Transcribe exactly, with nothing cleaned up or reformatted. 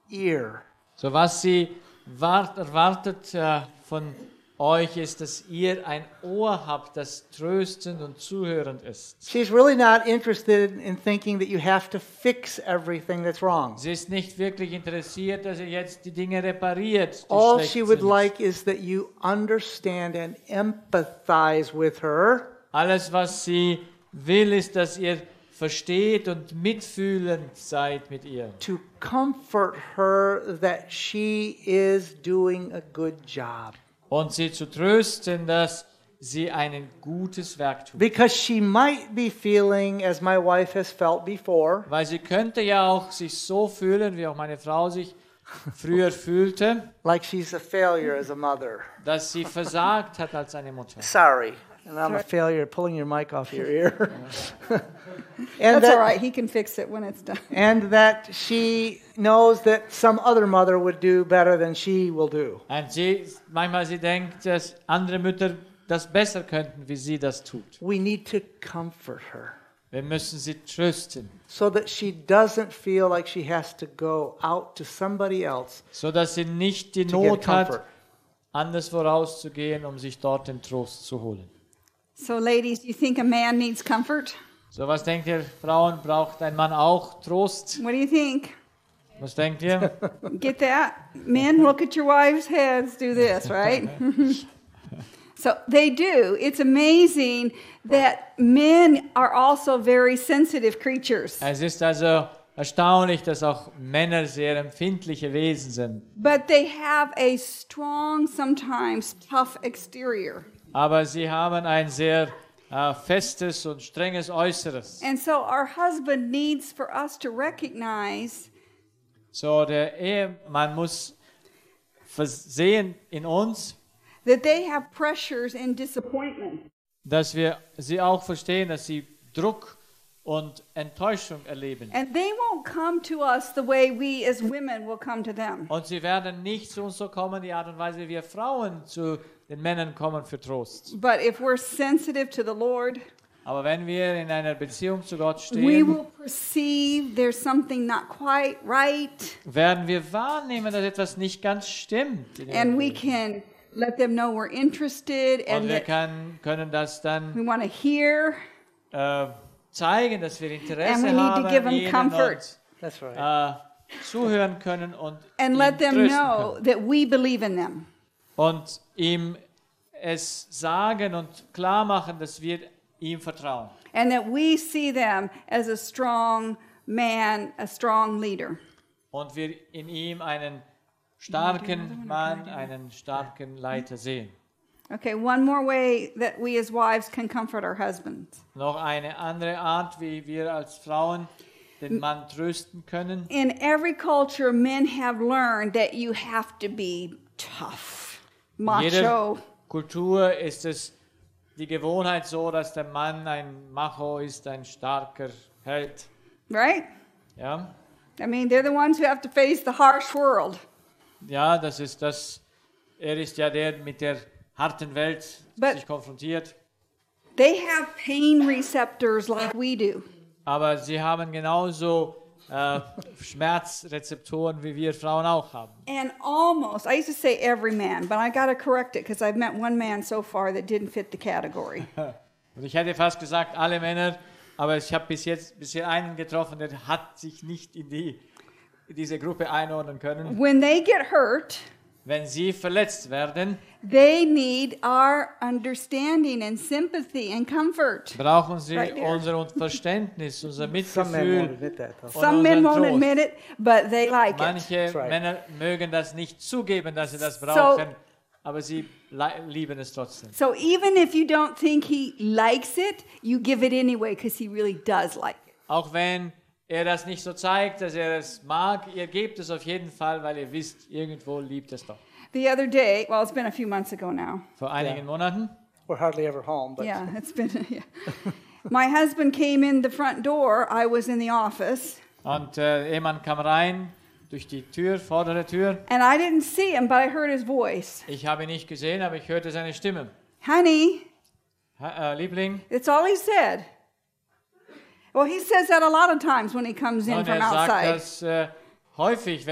ear. So was sie wart, erwartet äh, von euch ist, dass ihr ein Ohr habt, das tröstend und zuhörend ist. She's really not interested in thinking that you have to fix everything that's wrong. Sie ist nicht wirklich interessiert, dass ihr jetzt die Dinge repariert, die All schlecht she would sind. like is that you understand and empathize with her. Alles, was sie will, ist, dass ihr versteht und mitfühlend seid mit ihr. To comfort her that she is doing a good job. Und sie zu trösten, dass sie ein gutes Werk tut. Because she might be feeling, as my wife has felt before, Weil sie könnte ja auch sich so fühlen, wie auch meine Frau sich früher fühlte, like she's a failure as a mother. dass sie versagt hat als eine Mutter. Sorry, and I'm a failure at pulling your mic off your ear. and That's all that, right. He can fix it when it's done. and that she knows that some other mother would do better than she will do. Und sie, manchmal sie denkt, dass andere Mütter das besser könnten, wie sie das tut. We need to comfort her Wir müssen sie trösten, so that she doesn't feel like she has to go out to somebody else so dass sie nicht die to get Not comfort. hat, anderswo rauszugehen, um sich dort den Trost zu holen. So, ladies, do you think a man needs comfort? So, was denkt ihr, Frauen, braucht ein Mann auch Trost? What do you think? Was denkt ihr? Get that? Men, look at your wives' heads. Do this, right? So they do. It's amazing that men are also very sensitive creatures. Es ist also erstaunlich, dass auch Männer sehr empfindliche Wesen sind. But they have a strong, sometimes tough exterior. Aber sie haben ein sehr äh, festes und strenges Äußeres. And so our husband needs for us to recognize So, der Ehemann muss versehen in uns, that they have pressures and disappointment. dass wir sie auch verstehen, dass sie Druck und Enttäuschung erleben. And they won't come to us the way we as women will come to them. Und sie werden nicht zu uns so kommen, die Art und Weise, wie wir Frauen zu den Männern kommen für Trost. But if we're sensitive to the Lord, Aber wenn wir in einer Beziehung zu Gott we stehen, will perceive there's something not quite right, werden wir wahrnehmen, dass etwas nicht ganz stimmt. in ihrem and we Leben. can let them know we're interested Und and wir that kann, können das dann we want to hear, äh, zeigen, dass wir Interesse And we need to haben give them an ihnen comfort. That's right. und äh, zuhören können und and ihn let them trösten know können. that we believe in them. Und ihm es sagen und klar machen, dass wir ihm vertrauen. And that we see them as a strong man, a strong leader. Und wir in ihm einen starken Mann, einen starken Leiter sehen. Okay, one more way that we as wives can comfort our husbands. Noch eine andere Art, wie wir als Frauen den Mann trösten können. In every culture, men have learned that you have to be tough, In macho. jeder Kultur ist es die Gewohnheit so, dass der Mann ein Macho ist, ein starker Held. Right? Ja, I mean, they're the ones who have to face the harsh world. ja, das ist das. Er ist ja der mit der harten Welt But- sich konfrontiert. They have pain receptors like we do. Aber sie haben genauso äh, Schmerzrezeptoren, wie wir Frauen auch haben. And almost, I used to say every man, but I got to correct it because I've met one man so far that didn't fit the category. Und ich hätte fast gesagt, alle Männer, aber ich habe bis jetzt bisher einen getroffen, der hat sich nicht in, die, in diese Gruppe einordnen können. When they get hurt, Wenn sie verletzt werden, they need our understanding and sympathy and comfort. brauchen sie Right there. unser Verständnis, unser Some men won't Mitgefühl. admit that, though. Und Some men unseren won't Trost. admit it, but they like it. Manche right. Männer mögen das nicht zugeben, dass sie das So- brauchen, aber sie le- lieben es trotzdem. So even if you don't think he likes it, you give it anyway because he really does like it. Auch wenn er das nicht so zeigt, dass er es mag, ihr gebt es auf jeden Fall, weil ihr wisst, irgendwo liebt es doch. The other day, well, it's been a few months ago now. Vor einigen Ja. Monaten, We're hardly ever home, but Yeah, it's been, yeah. My husband came in the front door. I was in the office. und äh, jemand kam rein durch die Tür, vordere Tür. And I didn't see him, but I heard his voice. Ich habe ihn nicht gesehen, aber ich hörte seine Stimme. Honey, Ha, äh, Liebling, that's all he said. Well, he says that a lot of times when he comes in und from er sagt outside. das äh, häufig,